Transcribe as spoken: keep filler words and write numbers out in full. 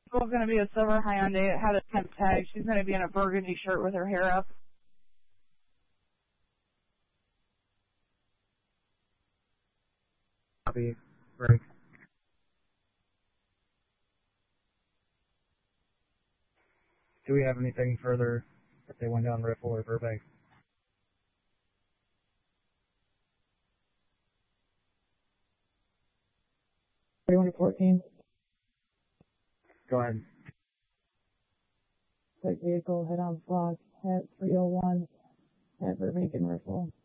It's going to be a silver Hyundai. It had a temp tag. She's going to be in a burgundy shirt with her hair up. Copy. Break. Do we have anything further if they went down Riffle or Burbank? thirty-one to fourteen. Go ahead. Quick vehicle, head on block, at three oh one, at Burbank and Riffle.